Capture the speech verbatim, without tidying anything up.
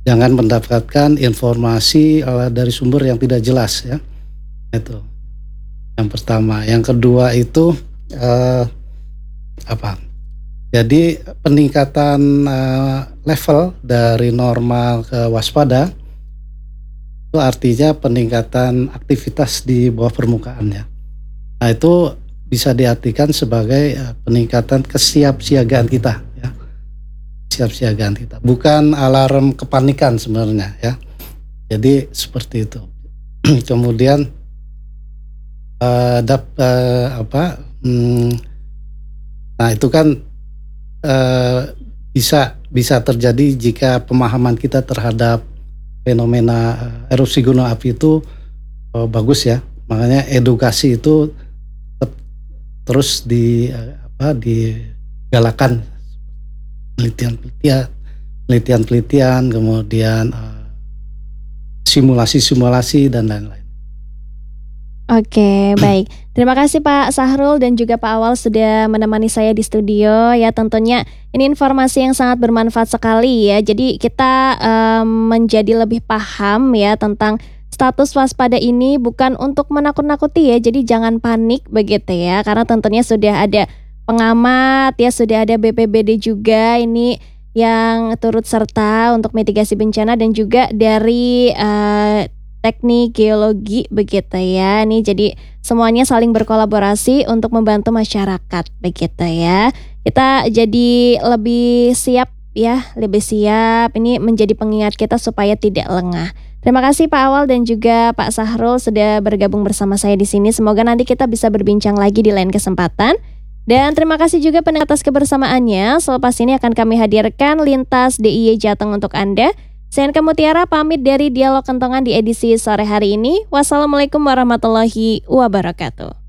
jangan mendapatkan informasi uh, dari sumber yang tidak jelas ya. Itu yang pertama. Yang kedua itu uh, apa? Jadi peningkatan uh, level dari normal ke waspada itu artinya peningkatan aktivitas di bawah permukaan ya. Nah itu bisa diartikan sebagai uh, peningkatan kesiapsiagaan kita ya. Kesiapsiagaan kita, bukan alarm kepanikan sebenarnya ya. Jadi seperti itu. Kemudian uh, dap, uh, apa? Hmm, nah itu kan uh, bisa bisa terjadi jika pemahaman kita terhadap fenomena uh, erupsi gunung api itu uh, bagus ya. Makanya edukasi itu tetap terus di uh, apa digalakan, penelitian-penelitian, penelitian-penelitian, kemudian uh, simulasi-simulasi dan lain-lain. Oke, baik. Terima kasih Pak Sahrul dan juga Pak Awal sudah menemani saya di studio ya. Tentunya ini informasi yang sangat bermanfaat sekali ya. Jadi kita em, menjadi lebih paham ya tentang status waspada ini bukan untuk menakut-nakuti ya. Jadi jangan panik begitu ya. Karena tentunya sudah ada pengamat ya, sudah ada B P B D juga ini yang turut serta untuk mitigasi bencana dan juga dari eh, teknik geologi begitu ya. Nih jadi semuanya saling berkolaborasi untuk membantu masyarakat begitu ya. Kita jadi lebih siap ya, lebih siap. Ini menjadi pengingat kita supaya tidak lengah. Terima kasih Pak Awal dan juga Pak Sahrul sudah bergabung bersama saya di sini. Semoga nanti kita bisa berbincang lagi di lain kesempatan. Dan terima kasih juga pendengar atas kebersamaannya. Selepas ini akan kami hadirkan Lintas D I Y Jateng untuk Anda. Saya Anka Mutiara pamit dari Dialog Kentongan di edisi sore hari ini. Wassalamualaikum warahmatullahi wabarakatuh.